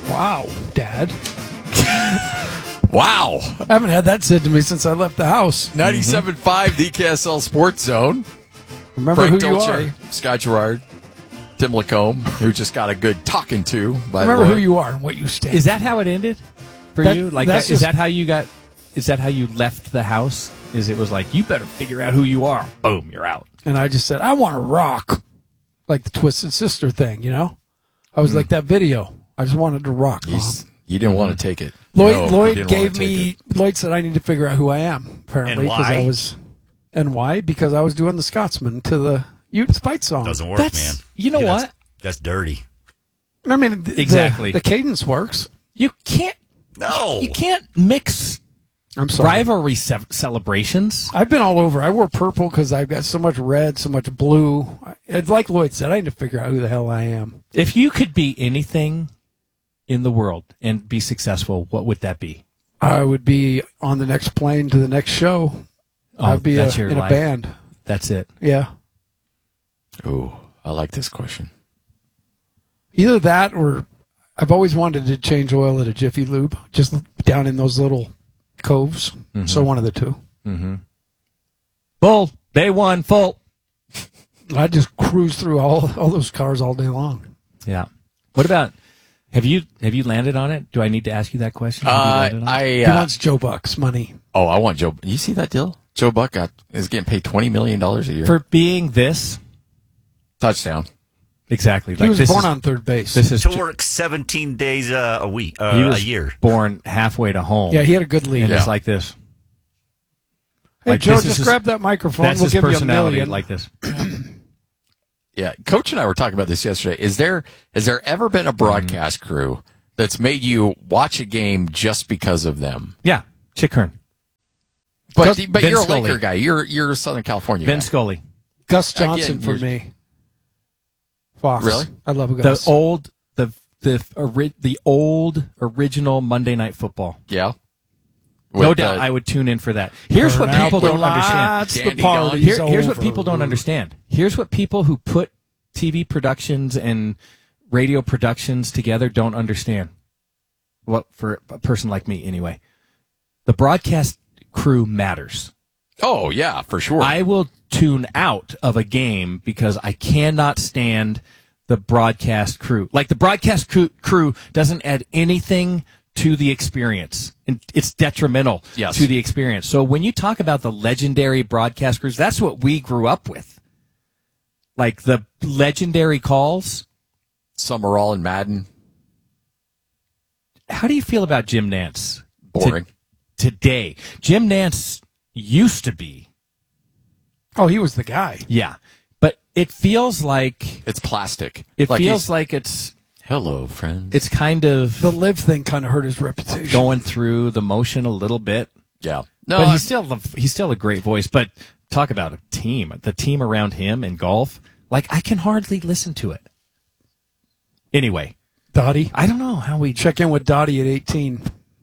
Wow, Dad. Wow. I haven't had that said to me since I left the house. 97.5, the KSL Sports Zone. Remember Frank who you Dolce, are. Scott Gerard, Tim Lacombe, who just got a good talking to. By Remember the way. who you are and what you stand. Is that how it ended for you? Like, that's is just- that how you got? Is that how you left the house? Is it was like, you better figure out who you are. Boom, you're out. And I just said, I want to rock. Like the Twisted Sister thing, you know? I was like that video. I just wanted to rock, Mom. You didn't want to take it. Lloyd, No, you Lloyd didn't gave want to take me. it. Lloyd said I need to figure out who I am. Apparently, And why? I was. And why? Because I was doing the Scotsman to the Utes fight song. Doesn't work, That's man. you know what? That's dirty. I mean, Exactly. The cadence works. You can't. No. You can't mix I'm sorry. rivalry celebrations. I've been all over. I wore purple because I've got so much red, so much blue. It's like Lloyd said, I need to figure out who the hell I am. If you could be anything in the world and be successful, what would that be? I would be on the next plane to the next show. I'd be that's your in life. a band. That's it. Yeah. Ooh, I like this question. Either that or I've always wanted to change oil at a Jiffy Lube, just down in those little coves. Mm-hmm. So one of the two. Full. Day one, full. I just cruise through all those cars all day long. Yeah. What about, have you landed on it? Do I need to ask you that question? Have you landed on it? He wants Joe Buck's money. I want Joe. You see that deal? Joe Buck is getting paid $20 million a year. For being this, touchdown. exactly. He was born on third base. This is To work 17 days a week, he was a year. born halfway to home. Yeah, he had a good lead. and Yeah. it's like this. Hey, Like, Joe, this is just his- grab that microphone. That's We'll his give you a personality, million. like this. Yeah, Coach and I were talking about this yesterday. Has there ever been a broadcast crew that's made you watch a game just because of them? Yeah, Chick Hearn. But Vin you're a Scully. Laker guy. You're a Southern California Vin guy. Scully. Gus Johnson Again, for you're- me. Fox. Really? I love The Gus. old original Monday Night Football. Yeah. No With, doubt, I would tune in for that. Here's what Turn out people the don't understand. lights, the Dandy party's Here's what over. people don't understand. Here's what people who put TV productions and radio productions together don't understand. Well, for a person like me, anyway. The broadcast crew matters. Oh, yeah, for sure. I will tune out of a game because I cannot stand the broadcast crew. Like, the broadcast crew doesn't add anything to the experience. And it's detrimental Yes. to the experience. So when you talk about the legendary broadcast crews, that's what we grew up with. Like the legendary calls. Summerall and Madden. How do you feel about Jim Nance? Boring. Today. Jim Nance used to be. Oh, he was the guy. Yeah. But it feels like It's plastic. it feels he's- like it's Hello, friends. it's kind of The live thing kind of hurt his reputation. going through the motion a little bit. yeah. No, But he's still a great voice. But talk about a team. The team around him in golf, like, I can hardly listen to it. Anyway, Dottie. I don't know how we Check in with Dottie at 18.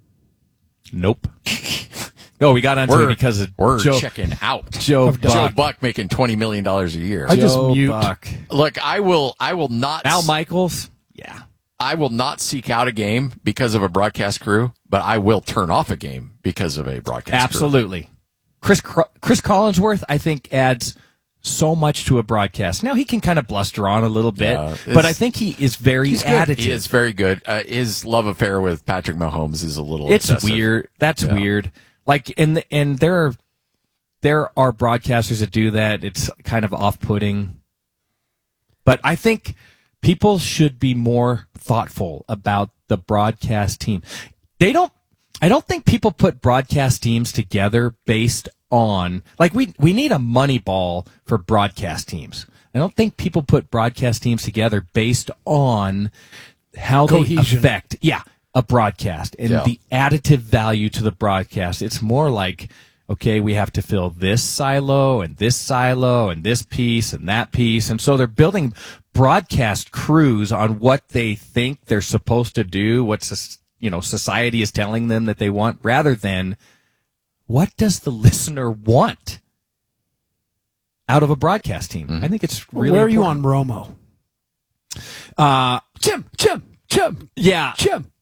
Nope. No, we got onto it because of we're Joe, checking out. Joe Joe Buck. Buck making $20 million a year. I just Joe mute. Buck. Look, I will not. Al Michaels. Yeah. I will not seek out a game because of a broadcast crew, but I will turn off a game because of a broadcast Absolutely. Chris Collinsworth, I think, adds so much to a broadcast. Now, he can kind of bluster on a little bit, Yeah, but I think he is very He's good. additive. crew. He is very good. His love affair with Patrick Mahomes is a little It's excessive. weird. That's Yeah. weird. Like, and there are broadcasters that do that. It's kind of off-putting. But I think people should be more thoughtful about the broadcast team. I don't think people put broadcast teams together based on, like, we need a money ball for broadcast teams. I don't think people put broadcast teams together based on how they Cohesion. affect, a broadcast and Yeah. the additive value to the broadcast. It's more like, okay, we have to fill this silo and this silo and this piece and that piece. And so they're building broadcast crews on what they think they're supposed to do, what society is telling them that they want, rather than what does the listener want out of a broadcast team. I think it's really Where are you important. on Romo? Jim. Yeah. Jim.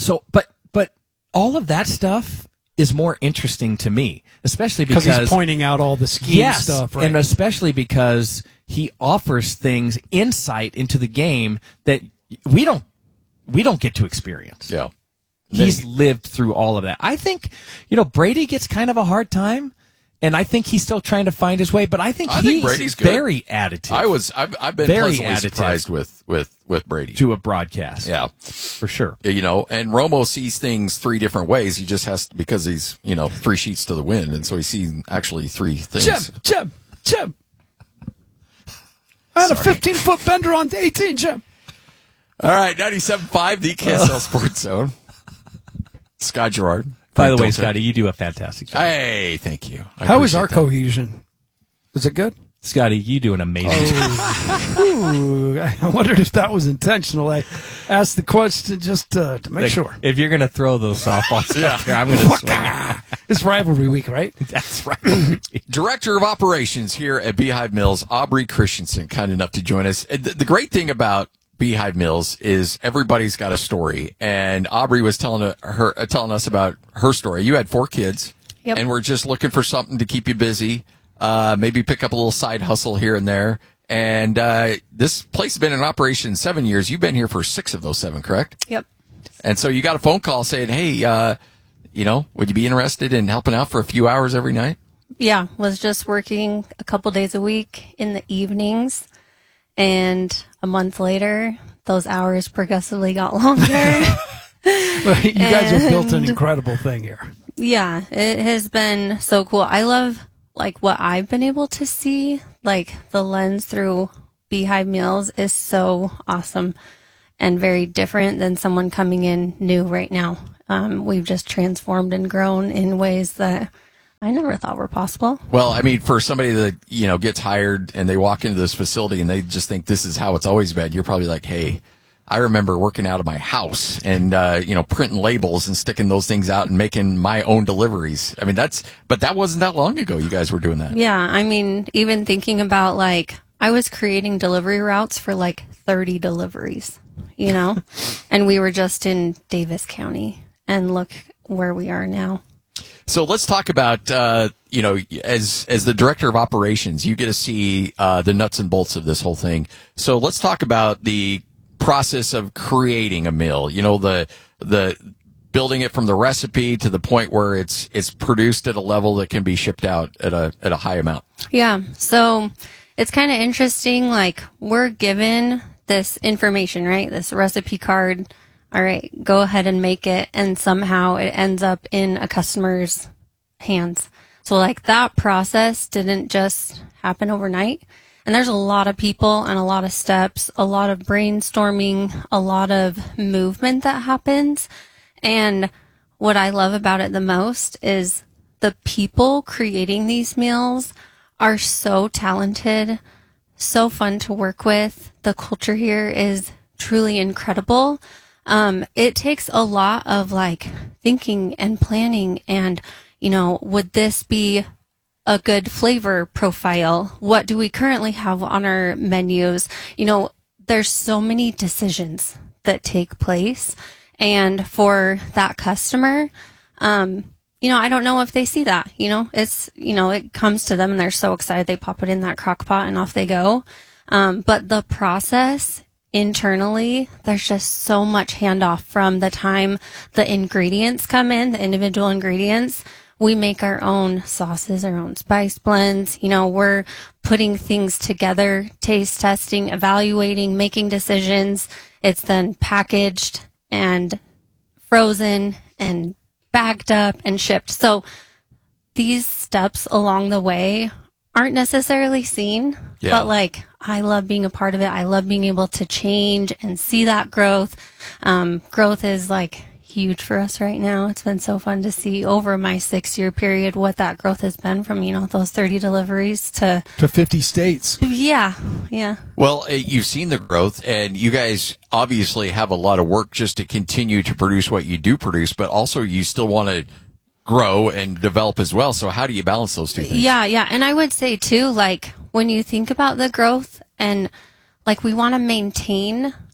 but all of that stuff is more interesting to me, especially because he's pointing out all the scheme stuff, right? And especially because he offers things, insight into the game that we don't get to experience. Yeah. He's lived through all of that. I think, Brady gets kind of a hard time, and I think he's still trying to find his way, but I think he's Brady's good. very additive. I've been Very pleasantly additive. surprised with Brady. To a broadcast. Yeah. For sure. And Romo sees things three different ways. He just has to, because he's, 3 sheets to the wind, and so he sees actually 3 things. Jim. I had a 15-foot bender on 18, Jim. All right, 97.5, the KSL Sports Zone. Scott Gerard. By the way, Dalton. Scotty, you do a fantastic job. Hey, thank you. How is our cohesion? Is it good? Scotty, you do an amazing job. Ooh, I wondered if that was intentional. I asked the question just to make sure. If you're going to throw those softballs out there, I'm going to swing. It's rivalry week, right? That's right. Director of Operations here at Beehive Mills, Aubrey Christensen, kind enough to join us. The great thing about Beehive Mills is everybody's got a story, and Aubrey was telling us about her story. You had 4 kids, Yep. and we're just looking for something to keep you busy. Maybe pick up a little side hustle here and there. And this place has been in operation 7 years. You've been here for 6 of those 7, correct? Yep. And so you got a phone call saying, hey, would you be interested in helping out for a few hours every night? Yeah, was just working a couple days a week in the evenings, and a month later, those hours progressively got longer. You guys have built an incredible thing here. Yeah, it has been so cool. I love what I've been able to see, the lens through Beehive Mills is so awesome and very different than someone coming in new right now. We've just transformed and grown in ways that I never thought were possible. Well, I mean, for somebody that, gets hired and they walk into this facility and they just think this is how it's always been, you're probably like, hey, I remember working out of my house and, printing labels and sticking those things out and making my own deliveries. I mean, but that wasn't that long ago you guys were doing that. Yeah, I mean, even thinking about I was creating delivery routes for 30 deliveries, and we were just in Davis County, and look where we are now. So let's talk about, as the director of operations, you get to see the nuts and bolts of this whole thing. So let's talk about the process of creating a meal. The building it from the recipe to the point where it's produced at a level that can be shipped out at a high amount. Yeah, so it's kind of interesting. We're given this information, right? This recipe card. All right, go ahead and make it, and somehow it ends up in a customer's hands. So that process didn't just happen overnight. And there's a lot of people and a lot of steps, a lot of brainstorming, a lot of movement that happens. And what I love about it the most is the people creating these meals are so talented, so fun to work with. The culture here is truly incredible. It takes a lot of thinking and planning and, would this be a good flavor profile? What do we currently have on our menus? There's so many decisions that take place. And for that customer, I don't know if they see that, it's, it comes to them and they're so excited. They pop it in that crock pot and off they go. But the process internally, there's just so much handoff from the time the ingredients come in, the individual ingredients. We make our own sauces, our own spice blends. We're putting things together, taste testing, evaluating, making decisions. It's then packaged and frozen and bagged up and shipped. So these steps along the way aren't necessarily seen, but I love being a part of it. I love being able to change and see that growth. Growth is huge for us right now. It's been so fun to see over my 6-year period what that growth has been from, those 30 deliveries to 50 states. Yeah. Well, you've seen the growth, and you guys obviously have a lot of work just to continue to produce what you do produce, but also you still want to grow and develop as well. So how do you balance those two things? Yeah. And I would say too, when you think about the growth and we want to maintain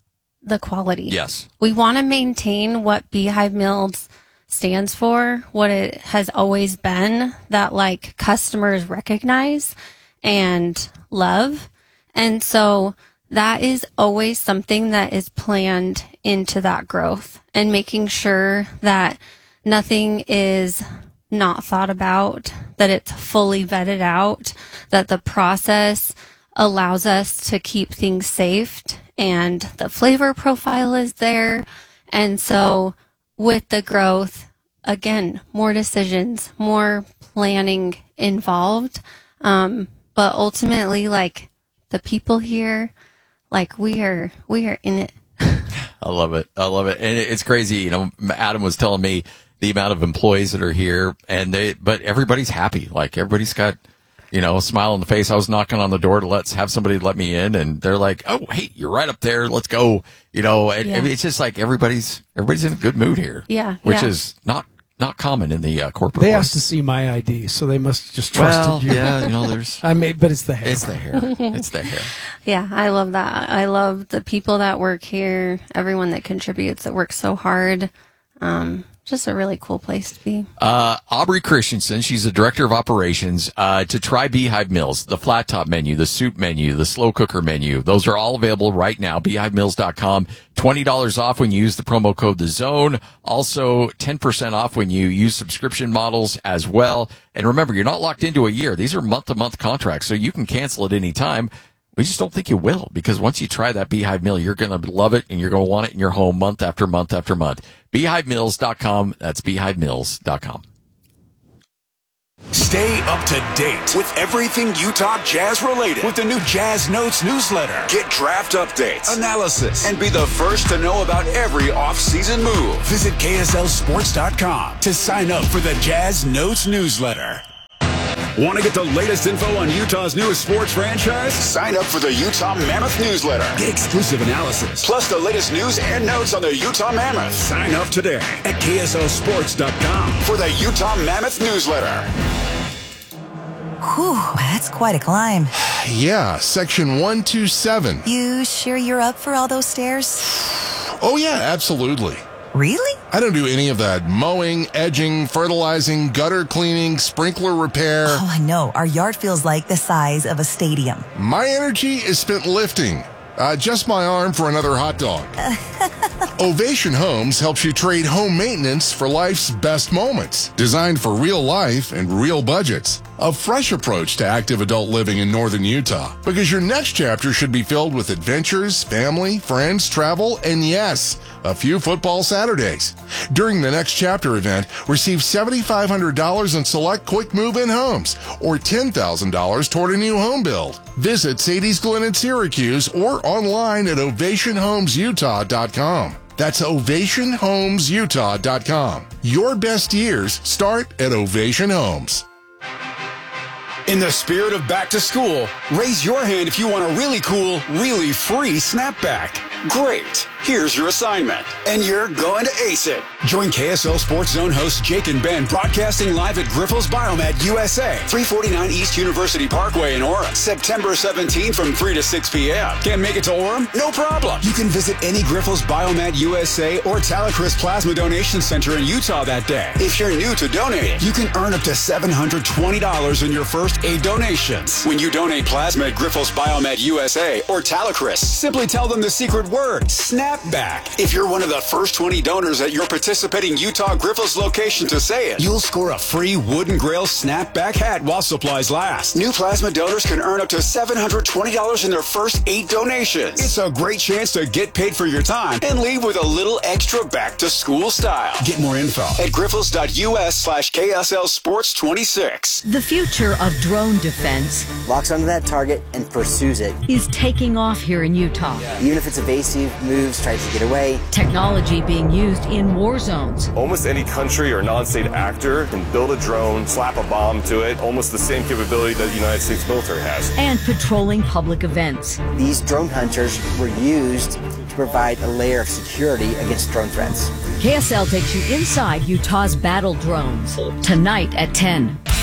the quality. Yes. We want to maintain what Beehive Mills stands for, what it has always been, that like customers recognize and love. And so that is always something that is planned into that growth, and making sure that nothing is not thought about, that it's fully vetted out, that the process allows us to keep things safe and the flavor profile is there. And so with the growth, again, more decisions, more planning involved. But ultimately, like the people here, like we are in it. I love it. I love it. And it's crazy. You know, Adam was telling me the amount of employees that are here, but everybody's happy. Like everybody's got, you know, a smile on the face. I was knocking on the door to have somebody let me in, and they're like, "Oh, hey, you're right up there. Let's go." You know, and I mean, it's just like everybody's in a good mood here. Yeah. Which is not common in the corporate They world. asked to see my ID, so they must just trusted you. Yeah, you know, there's But it's the hair. it's the hair. It's the hair. Yeah, I love that. I love the people that work here, everyone that contributes, that works so hard. Just a really cool place to be. Aubrey Christensen, she's the director of operations, to try Beehive Mills, the flat top menu, the soup menu, the slow cooker menu. Those are all available right now. BeehiveMills.com. $20 off when you use the promo code The Zone. Also 10% off when you use subscription models as well. And remember, you're not locked into a year. These are month-to-month contracts, so you can cancel at any time. We just don't think you will, because once you try that Beehive Meal, you're going to love it, and you're going to want it in your home month after month after month. BeehiveMills.com. That's BeehiveMills.com. Stay up to date with everything Utah Jazz related with the new Jazz Notes newsletter. Get draft updates, analysis, and be the first to know about every off-season move. Visit KSLSports.com to sign up for the Jazz Notes newsletter. Want to get the latest info on Utah's newest sports franchise? Sign up for the Utah Mammoth newsletter. Get exclusive analysis, plus the latest news and notes on the Utah Mammoth. Sign up today at KSLSports.com for the Utah Mammoth newsletter. Whew, that's quite a climb. Yeah, section 127. You sure you're up for all those stairs? Oh, yeah, absolutely. Really? I don't do any of that mowing, edging, fertilizing, gutter cleaning, sprinkler repair. Oh, I know. Our yard feels like the size of a stadium. My energy is spent lifting. Just my arm for another hot dog. Ovation Homes helps you trade home maintenance for life's best moments. Designed for real life and real budgets. A fresh approach to active adult living in northern Utah. Because your next chapter should be filled with adventures, family, friends, travel, and yes, a few football Saturdays. During the Next Chapter event, receive $7,500 in select quick move-in homes or $10,000 toward a new home build. Visit Sadie's Glen in Syracuse or online at ovationhomesutah.com. That's ovationhomesutah.com. Your best years start at Ovation Homes. In the spirit of back to school, raise your hand if you want a really cool, really free snapback. Great. Here's your assignment. And you're going to ace it. Join KSL Sports Zone hosts Jake and Ben broadcasting live at Grifols Biomed USA, 349 East University Parkway in Orem, September 17th from 3 to 6 p.m. Can't make it to Orem? No problem. You can visit any Grifols Biomed USA or Talacris Plasma Donation Center in Utah that day. If you're new to donating, you can earn up to $720 in your first 8 donations. When you donate plasma at Grifols Biomed USA or Talacris, simply tell them the secret word, snapback. If you're one of the first 20 donors at your participating Utah Grifols location to say it, you'll score a free Wooden Grail snapback hat while supplies last. New plasma donors can earn up to $720 in their first 8 donations. It's a great chance to get paid for your time and leave with a little extra back to school style. Get more info at grifols.us/KSL Sports 26. The future of drone defense locks onto that target and pursues it. is taking off here in Utah. Even if it's evasive, moves, tries to get away. Technology being used in war zones. Almost any country or non-state actor can build a drone, slap a bomb to it, almost the same capability that the United States military has. And patrolling public events. These drone hunters were used to provide a layer of security against drone threats. KSL takes you inside Utah's battle drones. Tonight at 10.